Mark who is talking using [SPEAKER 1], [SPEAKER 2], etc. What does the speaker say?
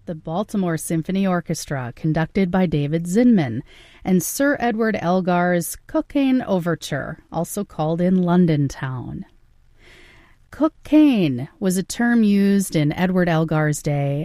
[SPEAKER 1] the Baltimore Symphony Orchestra, conducted by David Zinman, and Sir Edward Elgar's Cockaigne Overture, also called In London Town. Cockaigne was a term used in Edward Elgar's day